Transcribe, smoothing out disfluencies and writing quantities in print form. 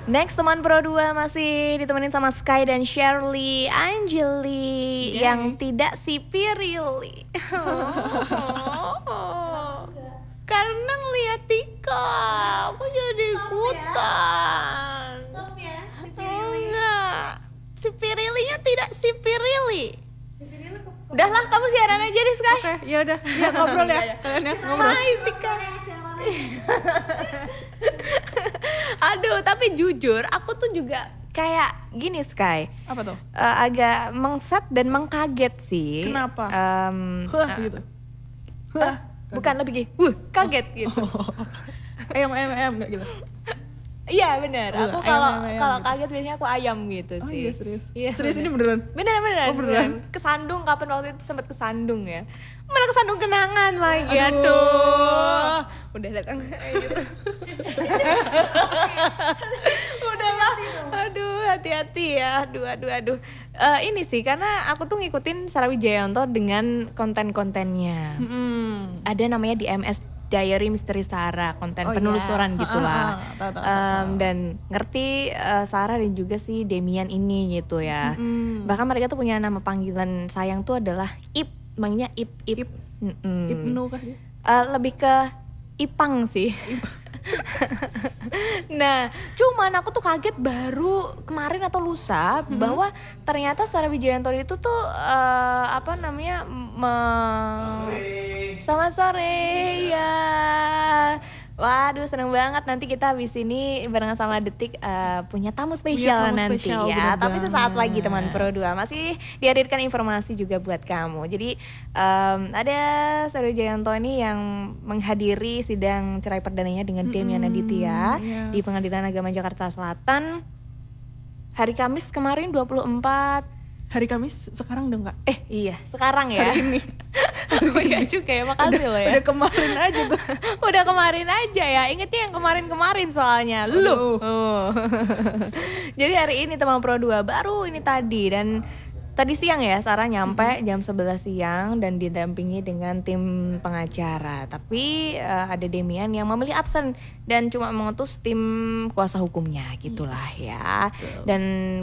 Next teman Pro 2 masih ditemenin sama Sky dan Shirley Angeli yang tidak sipirili. Karena ngeliat Tika, aku jadi ikutan. Stop ya, Enggak, sipirilinya tidak sipirili. Sipirili Udah lah, kamu siaran aja deh Sky. Oke, ya udah. Ya ngobrol ya. Kalian ya ngobrol. Hai Tika. Aduh, tapi jujur aku tuh juga kayak gini Sky. Apa tuh? Agak mengset dan mengkaget sih. Kenapa? Gitu. Bukan lebih gini, kaget gitu. Ayam enggak gitu. Iya benar. Aku kalau ayam gitu. kaget biasanya aku ayam gitu Oh sih. iya serius. Iya, Serius bener. ini beneran. Beneran. Oh, beneran? Kesandung kapan waktu itu sempat kesandung ya. Mana kesandung kenangan lagi. Aduh. Aduh. Udah datang gitu. Udahlah. Aduh, hati-hati ya. Aduh. Ini sih karena aku tuh ngikutin Sarah Wijayanto dengan konten-kontennya. Ada namanya di MS Diary Misteri Sarah, konten penelusuran gitulah. Tahu. Dan ngerti Sarah dan juga si Demian ini gitu ya. Bahkan mereka tuh punya nama panggilan sayang tuh adalah Ip, manggilnya Ip. Ibnu kah dia? Lebih ke Ipang sih. Nah, cuman aku tuh kaget baru kemarin atau lusa bahwa ternyata Sarah Wijayanto itu tuh Selamat sore ya. Waduh, seneng banget nanti kita habis ini barengan sama Detik punya tamu spesial nanti spesial, ya. Tapi banget. sesaat lagi teman Pro 2 masih dihadirkan informasi juga buat kamu. Jadi ada Sarah Wijayanto ini yang menghadiri sidang cerai perdananya dengan Demian Aditya di Pengadilan Agama Jakarta Selatan hari Kamis kemarin 24. Hari Kamis sekarang udah enggak? Iya, sekarang ya. Hari ini. Oh iya juga ya, makasih loh ya. Udah kemarin aja tuh. Udah kemarin aja ya, ingetnya yang kemarin-kemarin soalnya. Lu. Jadi hari ini teman Pro 2 baru ini tadi. Dan tadi siang ya Sarah nyampe jam 11 siang dan didampingi dengan tim pengacara. Tapi ada Demian yang memilih absen dan cuma mengutus tim kuasa hukumnya gitulah ya. Dan